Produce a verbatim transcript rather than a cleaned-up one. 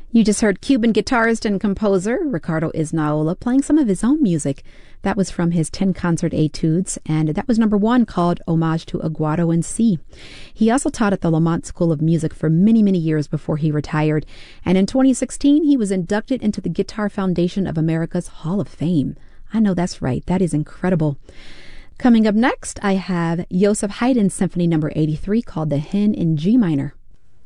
You just heard Cuban guitarist and composer Ricardo Isnaola playing some of his own music. That was from his ten concert etudes, and that was number one, called Homage to Aguado in C. He also taught at the Lamont School of Music for many, many years before he retired, and in twenty sixteen, he was inducted into the Guitar Foundation of America's Hall of Fame. I know that's right. That is incredible. Coming up next, I have Joseph Haydn's Symphony number eighty-three, called The Hen in G minor.